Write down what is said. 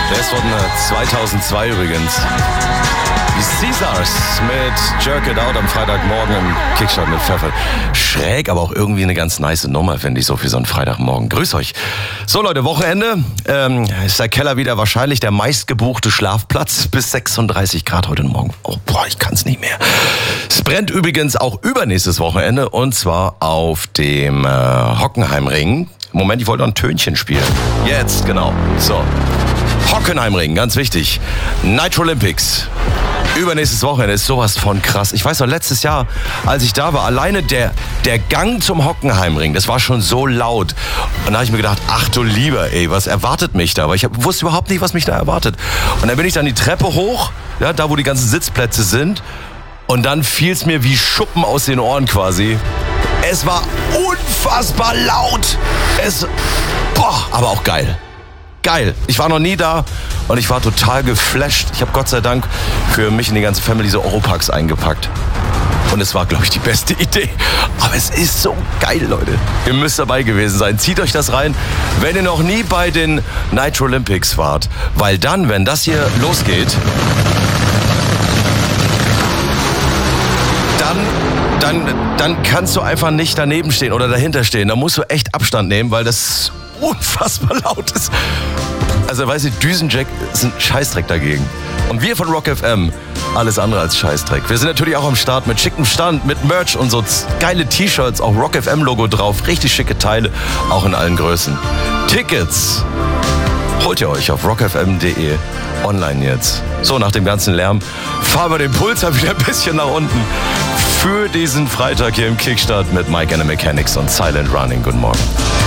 Der ist von 2002 übrigens. Die Caesars mit Jerk It Out am Freitagmorgen im Kickstart mit Pfeffer. Schräg, aber auch irgendwie eine ganz nice Nummer, finde ich, so für so einen Freitagmorgen. Grüß euch. So Leute, Wochenende. Ist der Keller wieder wahrscheinlich der meistgebuchte Schlafplatz. Bis 36 Grad heute Morgen. Oh boah, ich kann's nicht mehr. Es brennt übrigens auch übernächstes Wochenende. Und zwar auf dem Hockenheimring. Moment, ich wollte noch ein Tönchen spielen. Jetzt, genau. So. Hockenheimring, ganz wichtig. Nitro Olympics. Übernächstes Wochenende ist sowas von krass. Ich weiß noch, letztes Jahr, als ich da war, alleine der Gang zum Hockenheimring, das war schon so laut. Und da habe ich mir gedacht, ach du lieber, ey, was erwartet mich da? Aber ich wusste überhaupt nicht, was mich da erwartet. Und dann bin ich dann die Treppe hoch, ja, da wo die ganzen Sitzplätze sind. Und dann fiel es mir wie Schuppen aus den Ohren quasi. Es war unfassbar laut. Aber auch geil. Geil. Ich war noch nie da und ich war total geflasht. Ich habe Gott sei Dank für mich und die ganze Family so Europacks eingepackt. Und es war, glaube ich, die beste Idee. Aber es ist so geil, Leute. Ihr müsst dabei gewesen sein. Zieht euch das rein, wenn ihr noch nie bei den Nitro Olympics wart. Weil dann, wenn das hier losgeht, dann kannst du einfach nicht daneben stehen oder dahinter stehen. Da musst du echt Abstand nehmen, weil das unfassbar laut ist. Also, weißt du, Düsenjack ist ein Scheißdreck dagegen. Und wir von Rock FM, alles andere als Scheißdreck. Wir sind natürlich auch am Start mit schickem Stand, mit Merch und so geile T-Shirts, auch Rock FM Logo drauf, richtig schicke Teile, auch in allen Größen. Tickets holt ihr euch auf rockfm.de online jetzt. So, nach dem ganzen Lärm fahren wir den Puls wieder ein bisschen nach unten für diesen Freitag hier im Kickstart mit Mike and the Mechanics und Silent Running. Guten Morgen.